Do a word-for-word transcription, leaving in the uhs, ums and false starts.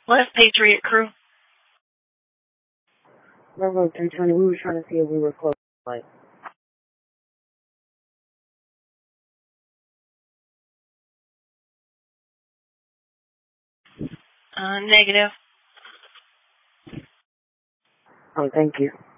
Left Patriot Crew. Level three twenty, we were trying to see if we were close. Like, Uh, negative. oh, thank you.